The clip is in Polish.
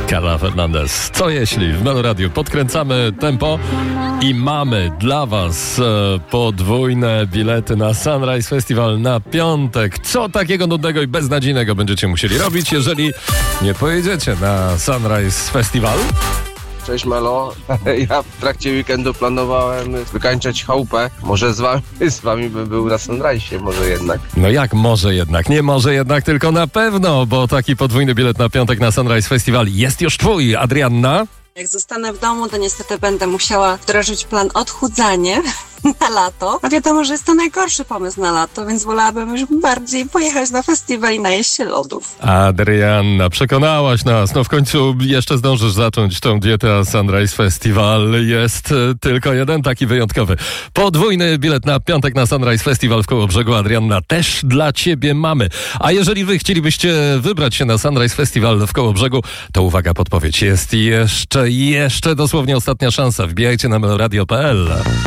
Carla Fernandez. Co jeśli w Meloradiu podkręcamy tempo i mamy dla was podwójne bilety na Sunrise Festival na piątek. Co takiego nudnego i beznadziejnego będziecie musieli robić, jeżeli nie pojedziecie na Sunrise Festival? Cześć Melo, ja w trakcie weekendu planowałem wykańczać chałupę. Może z wami bym był na Sunrise'ie, może jednak. No jak może jednak? Nie może jednak, tylko na pewno, bo taki podwójny bilet na piątek na Sunrise Festival jest już twój, Adrianna. Jak zostanę w domu, to niestety będę musiała wdrożyć plan odchudzanie na lato. A wiadomo, że jest to najgorszy pomysł na lato, więc wolałabym już bardziej pojechać na festiwal i najeść się lodów. Adrianna, przekonałaś nas. No w końcu jeszcze zdążysz zacząć tą dietę, a Sunrise Festival jest tylko jeden taki wyjątkowy. Podwójny bilet na piątek na Sunrise Festival w Kołobrzegu, Adrianna, też dla ciebie mamy. A jeżeli wy chcielibyście wybrać się na Sunrise Festival w Kołobrzegu, to uwaga, podpowiedź. Jest jeszcze dosłownie ostatnia szansa. Wbijajcie na meloradio.pl.